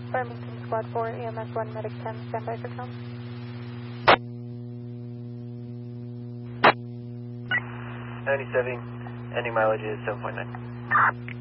Farmington Squad 4, EMS 1, Medic 10, standby for com. 97, ending mileage is 7.9.